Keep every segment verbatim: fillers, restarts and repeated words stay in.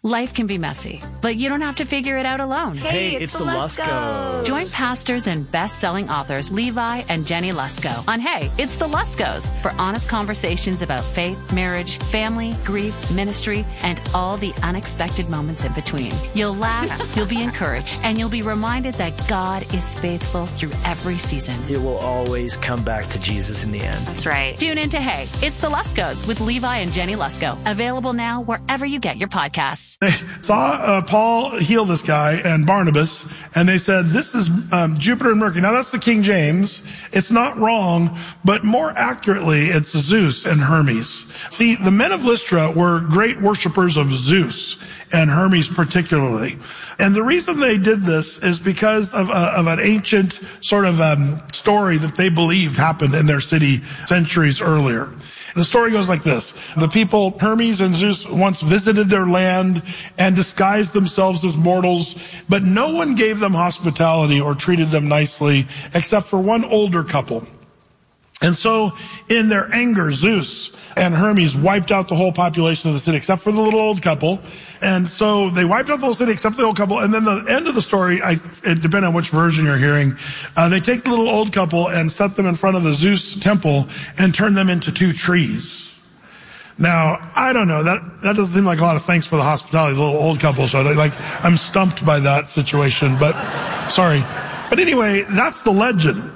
Life can be messy, but you don't have to figure it out alone. Hey, Hey, it's, it's the the Luskos. Join pastors and best-selling authors Levi and Jenny Lusko on Hey, It's the Luskos for honest conversations about faith, marriage, family, grief, ministry, and all the unexpected moments in between. You'll laugh, you'll be encouraged, and you'll be reminded that God is faithful through every season. It will always come back to Jesus in the end. That's right. Tune in to Hey, It's the Luskos with Levi and Jenny Lusko. Available now wherever you get your podcasts. They saw uh, Paul heal this guy and Barnabas, and they said, this is um, Jupiter and Mercury. Now, that's the King James. It's not wrong, but more accurately, it's Zeus and Hermes. See, the men of Lystra were great worshipers of Zeus and Hermes particularly. And the reason they did this is because of, uh, of an ancient sort of um, story that they believed happened in their city centuries earlier. The story goes like this. The people, Hermes and Zeus, once visited their land and disguised themselves as mortals, but no one gave them hospitality or treated them nicely except for one older couple. And so, in their anger, Zeus and Hermes wiped out the whole population of the city except for the little old couple. And so they wiped out the whole city except for the old couple. And then the end of the story, I, it depends on which version you're hearing, uh, they take the little old couple and set them in front of the Zeus temple and turn them into two trees. Now, I don't know, that, that doesn't seem like a lot of thanks for the hospitality, the little old couple. So like, I'm stumped by that situation, but sorry. But anyway, that's the legend.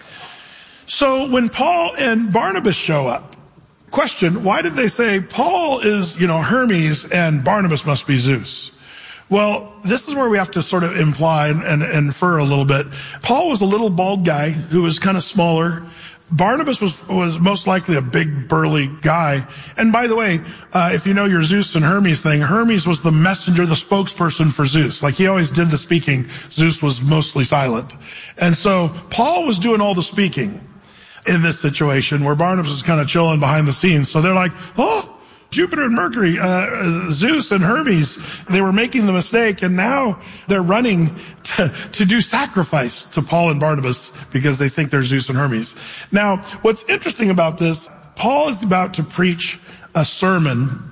So when Paul and Barnabas show up, question, why did they say Paul is, you know, Hermes and Barnabas must be Zeus? Well, this is where we have to sort of imply and, and infer a little bit. Paul was a little bald guy who was kind of smaller. Barnabas was, was most likely a big burly guy. And by the way, uh, if you know your Zeus and Hermes thing, Hermes was the messenger, the spokesperson for Zeus. Like he always did the speaking. Zeus was mostly silent. And so Paul was doing all the speaking in this situation where Barnabas is kind of chilling behind the scenes. So they're like, oh, Jupiter and Mercury, uh, Zeus and Hermes, they were making the mistake, and now they're running to, to do sacrifice to Paul and Barnabas because they think they're Zeus and Hermes. Now, what's interesting about this, Paul is about to preach a sermon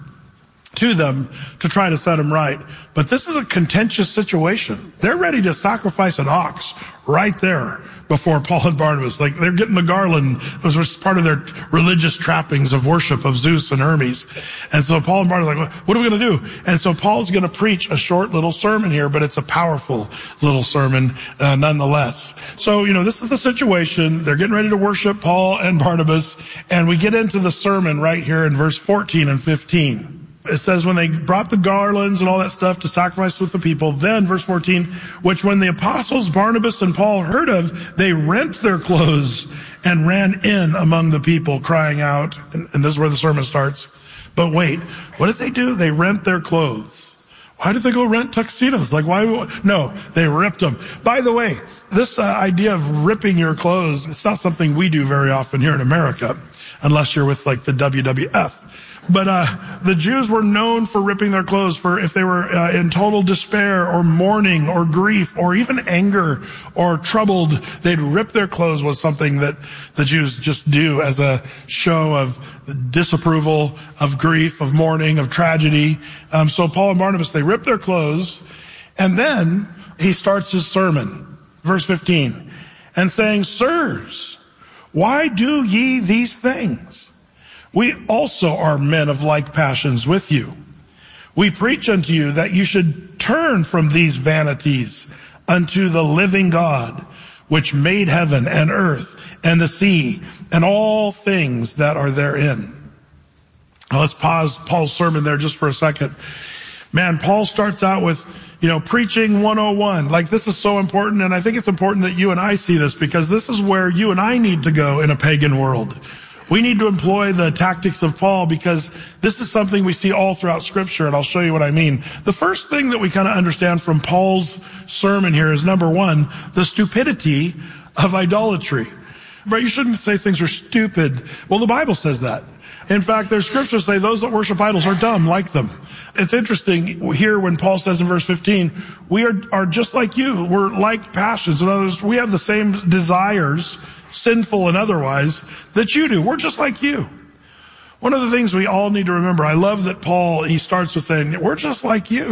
to them to try to set them right. But this is a contentious situation. They're ready to sacrifice an ox right there before Paul and Barnabas. Like they're getting the garland. It was part of their religious trappings of worship of Zeus and Hermes. And so Paul and Barnabas are like, what are we going to do? And so Paul's going to preach a short little sermon here, but it's a powerful little sermon uh, nonetheless. So, you know, this is the situation. They're getting ready to worship Paul and Barnabas. And we get into the sermon right here in verse fourteen and fifteen. It says, when they brought the garlands and all that stuff to sacrifice with the people, then, verse fourteen, which when the apostles Barnabas and Paul heard of, they rent their clothes and ran in among the people, crying out, and, and this is where the sermon starts. But wait, what did they do? They rent their clothes. Why did they go rent tuxedos? Like, why? No, they ripped them. By the way, this uh, idea of ripping your clothes, it's not something we do very often here in America, unless you're with like the W W F. But uh the Jews were known for ripping their clothes for if they were uh, in total despair or mourning or grief or even anger or troubled, they'd rip their clothes was something that the Jews just do as a show of disapproval, of grief, of mourning, of tragedy. Um, so Paul and Barnabas, they rip their clothes, and then he starts his sermon, verse fifteen, and saying, sirs, why do ye these things? We also are men of like passions with you. We preach unto you that you should turn from these vanities unto the living God, which made heaven and earth and the sea and all things that are therein. Now let's pause Paul's sermon there just for a second. Man, Paul starts out with, you know, preaching one oh one. Like this is so important, and I think it's important that you and I see this because this is where you and I need to go in a pagan world. We need to employ the tactics of Paul because this is something we see all throughout Scripture, and I'll show you what I mean. The first thing that we kind of understand from Paul's sermon here is, number one, the stupidity of idolatry. But you shouldn't say things are stupid. Well, the Bible says that. In fact, there's scriptures say those that worship idols are dumb, like them. It's interesting here when Paul says in verse fifteen, we are, are just like you. We're like passions. In other words, we have the same desires, sinful and otherwise, that you do. We're just like you. One of the things we all need to remember, I love that Paul, he starts with saying, we're just like you.